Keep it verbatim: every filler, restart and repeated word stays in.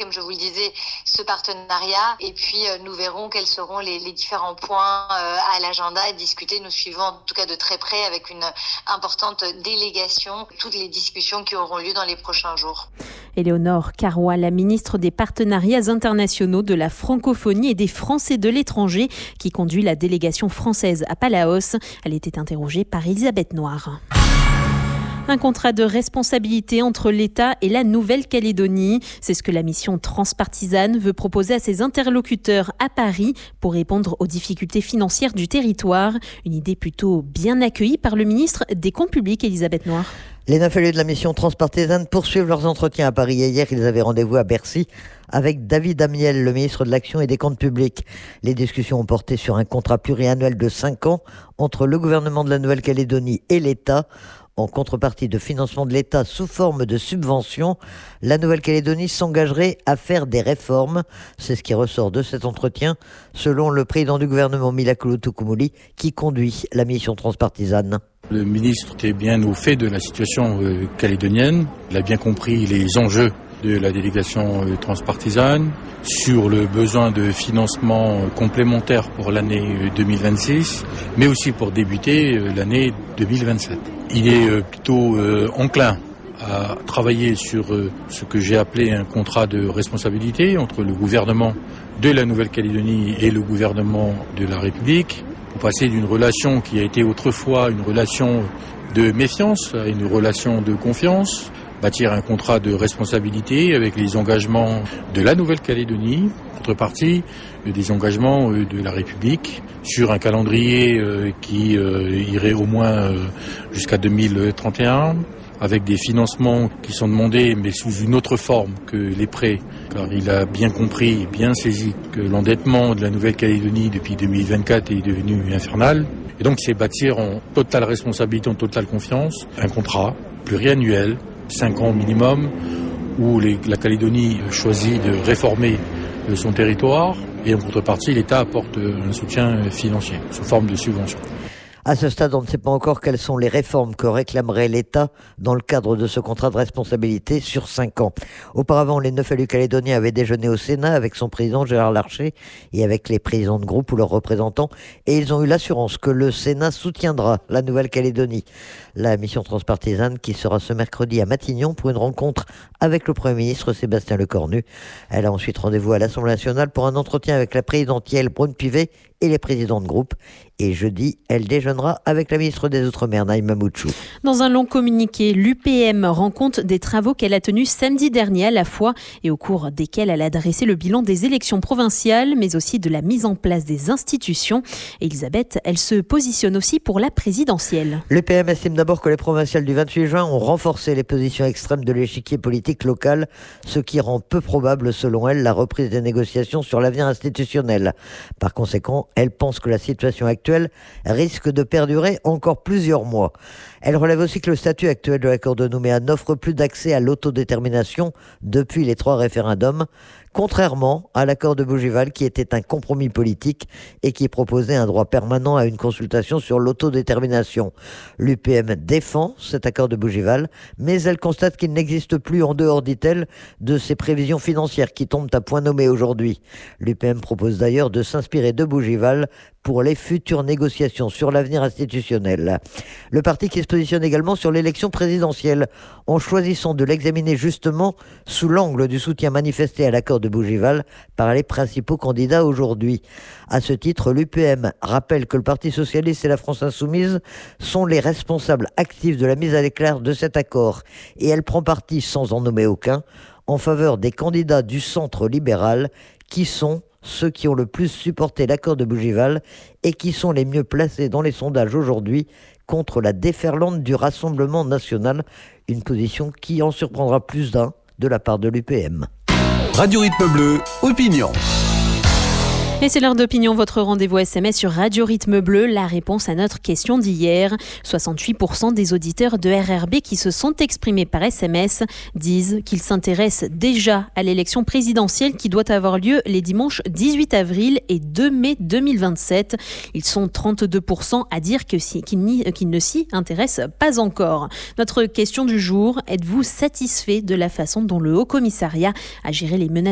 comme je vous le disais, ce partenariat. Et puis, nous verrons quels seront les, les différents points à l'agenda et discuter. Nous suivons en tout cas de très près avec une importante délégation toutes les discussions qui auront lieu dans les prochains jours. Éléonore Carrois, la ministre des Partenariats internationaux, de la francophonie et des Français de l'étranger, qui conduit la délégation française à Palaos. Elle était interrogée par Elisabeth Noir. Un contrat de responsabilité entre l'État et la Nouvelle-Calédonie. C'est ce que la mission transpartisane veut proposer à ses interlocuteurs à Paris pour répondre aux difficultés financières du territoire. Une idée plutôt bien accueillie par le ministre des Comptes publics, Elisabeth Noir. Les neuf élus de la mission transpartisane poursuivent leurs entretiens à Paris. Et hier, ils avaient rendez-vous à Bercy avec David Amiel, le ministre de l'Action et des Comptes publics. Les discussions ont porté sur un contrat pluriannuel de cinq ans entre le gouvernement de la Nouvelle-Calédonie et l'État. En contrepartie de financement de l'État sous forme de subventions, la Nouvelle-Calédonie s'engagerait à faire des réformes. C'est ce qui ressort de cet entretien, selon le président du gouvernement, Milakolo Tukumuli, qui conduit la mission transpartisane. Le ministre était bien au fait de la situation euh, calédonienne. Il a bien compris les enjeux de la délégation euh, transpartisane sur le besoin de financement euh, complémentaire pour l'année euh, deux mille vingt-six, mais aussi pour débuter euh, l'année deux mille vingt-sept. Il est euh, plutôt euh, enclin à travailler sur euh, ce que j'ai appelé un contrat de responsabilité entre le gouvernement de la Nouvelle-Calédonie et le gouvernement de la République, pour passer d'une relation qui a été autrefois une relation de méfiance à une relation de confiance, bâtir un contrat de responsabilité avec les engagements de la Nouvelle-Calédonie, contrepartie des engagements de la République, sur un calendrier qui irait au moins jusqu'à deux mille trente et un, avec des financements qui sont demandés, mais sous une autre forme que les prêts, car il a bien compris, bien saisi que l'endettement de la Nouvelle-Calédonie depuis deux mille vingt-quatre est devenu infernal. Et donc c'est bâtir en totale responsabilité, en totale confiance, un contrat pluriannuel, cinq ans minimum, où les, la Calédonie choisit de réformer son territoire, et en contrepartie, l'État apporte un soutien financier sous forme de subvention. À ce stade, on ne sait pas encore quelles sont les réformes que réclamerait l'État dans le cadre de ce contrat de responsabilité sur cinq ans. Auparavant, les neuf élus calédoniens avaient déjeuné au Sénat avec son président Gérard Larcher et avec les présidents de groupe ou leurs représentants, et ils ont eu l'assurance que le Sénat soutiendra la Nouvelle-Calédonie. La mission transpartisane qui sera ce mercredi à Matignon pour une rencontre avec le Premier ministre Sébastien Lecornu. Elle a ensuite rendez-vous à l'Assemblée nationale pour un entretien avec la présidentielle Brune Pivet et les présidents de groupe. Et jeudi, elle déjeunera avec la ministre des Outre-mer, Naïma Mouchou. Dans un long communiqué, l'U P M rend compte des travaux qu'elle a tenus samedi dernier à la fois et au cours desquels elle a dressé le bilan des élections provinciales, mais aussi de la mise en place des institutions. Elisabeth, elle se positionne aussi pour la présidentielle. L'U P M estime d'abord que les provinciales du vingt-huit juin ont renforcé les positions extrêmes de l'échiquier politique local, ce qui rend peu probable, selon elle, la reprise des négociations sur l'avenir institutionnel. Par conséquent, elle pense que la situation actuelle risque de perdurer encore plusieurs mois. Elle relève aussi que le statut actuel de l'accord de Nouméa n'offre plus d'accès à l'autodétermination depuis les trois référendums, contrairement à l'accord de Bougival qui était un compromis politique et qui proposait un droit permanent à une consultation sur l'autodétermination. L'U P M défend cet accord de Bougival, mais elle constate qu'il n'existe plus, en dehors, dit-elle, de ses prévisions financières qui tombent à point nommé aujourd'hui. L'U P M propose d'ailleurs de s'inspirer de Bougival pour les futures négociations sur l'avenir institutionnel. Le parti qui se positionne également sur l'élection présidentielle, en choisissant de l'examiner justement sous l'angle du soutien manifesté à l'accord de Bougival par les principaux candidats aujourd'hui. À ce titre, l'U P M rappelle que le Parti socialiste et la France insoumise sont les responsables actifs de la mise à l'écart de cet accord, et elle prend parti, sans en nommer aucun, en faveur des candidats du centre libéral qui sont ceux qui ont le plus supporté l'accord de Bougival et qui sont les mieux placés dans les sondages aujourd'hui contre la déferlante du Rassemblement national, une position qui en surprendra plus d'un de la part de l'U P M. Radio Rythme Bleu, opinion. Et c'est l'heure d'opinion, votre rendez-vous S M S sur Radio Rythme Bleu. La réponse à notre question d'hier. soixante-huit pour cent des auditeurs de R R B qui se sont exprimés par S M S disent qu'ils s'intéressent déjà à l'élection présidentielle qui doit avoir lieu les dimanches dix-huit avril et deux mai deux mille vingt-sept. Ils sont trente-deux pour cent à dire que si, qu'ils, n'y, qu'ils ne s'y intéressent pas encore. Notre question du jour, êtes-vous satisfait de la façon dont le Haut Commissariat a géré les menaces